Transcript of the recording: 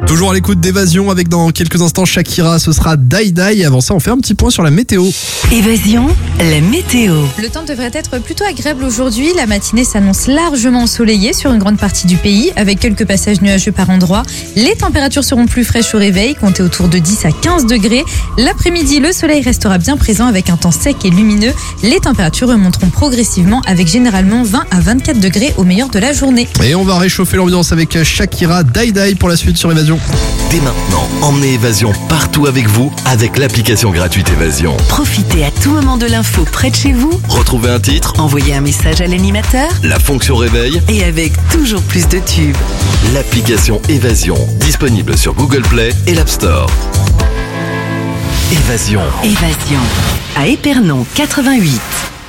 Toujours à l'écoute d'Évasion avec dans quelques instants Shakira, ce sera Die Die. Avant ça, on fait un petit point sur la météo. Évasion, la météo. Le temps devrait être plutôt agréable aujourd'hui. La matinée s'annonce largement ensoleillée sur une grande partie du pays, avec quelques passages nuageux par endroits. Les températures seront plus fraîches au réveil, comptez autour de 10 à 15 degrés. L'après-midi, le soleil restera bien présent avec un temps sec et lumineux. Les températures remonteront progressivement avec généralement 20 à 24 degrés au meilleur de la journée. Et on va réchauffer l'ambiance avec Shakira, Die Die pour la suite sur Évasion. Dès maintenant, emmenez Évasion partout avec vous avec l'application gratuite Évasion. Profitez à tout moment de l'info près de chez vous. Retrouvez un titre, Envoyez un message à l'animateur. la fonction réveil, Et avec toujours plus de tubes. l'application Évasion, disponible sur Google Play et l'App Store. Évasion. Évasion. À Épernon 88.